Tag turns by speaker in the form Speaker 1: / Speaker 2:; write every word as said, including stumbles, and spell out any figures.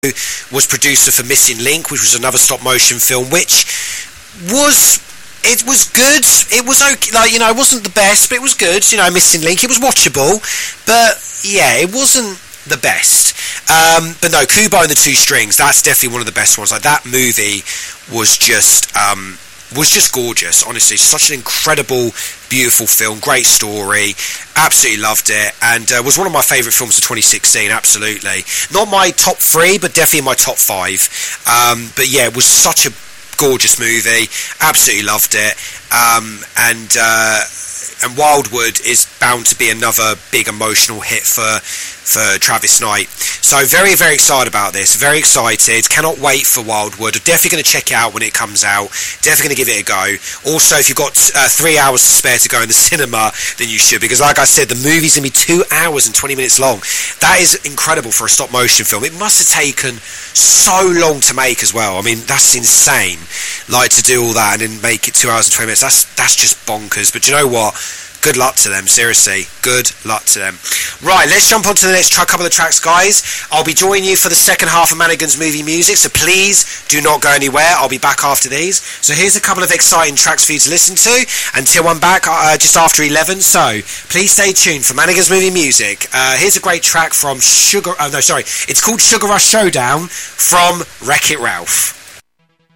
Speaker 1: was producer for Missing Link, which was another stop motion film, which was it was good. It was okay, like, you know, it wasn't the best, but it was good. You know, Missing Link, it was watchable, but yeah, it wasn't the best. Um, but no, Kubo and the Two Strings, that's definitely one of the best ones. Like, that movie was just um, was just gorgeous. Honestly, such an incredible, beautiful film, great story, absolutely loved it, and uh, was one of my favourite films of twenty sixteen. Absolutely, not my top three, but definitely in my top five. Um, but yeah, it was such a gorgeous movie, absolutely loved it, um, and uh, and Wildwood is bound to be another big emotional hit for for Travis Knight. So very, very excited about this. Very excited. Cannot wait for Wildwood. Definitely going to check it out when it comes out. Definitely going to give it a go. Also, if you've got uh, three hours to spare to go in the cinema, then you should, because like I said, the movie's going to be two hours and twenty minutes long. That is incredible for a stop motion film. It must have taken so long to make as well. I mean, that's insane. Like, to do all that and then make it two hours and twenty minutes. That's that's just bonkers. But you know what? Good luck to them, seriously. Good luck to them. Right, let's jump on to the next track, couple of tracks, guys. I'll be joining you for the second half of Manigan's movie music, so please do not go anywhere. I'll be back after these. So here's a couple of exciting tracks for you to listen to until I'm back uh, just after eleven. So please stay tuned for Manigan's movie music. Uh, here's a great track from Sugar... Oh, no, sorry. It's called Sugar Rush Showdown from Wreck-It Ralph.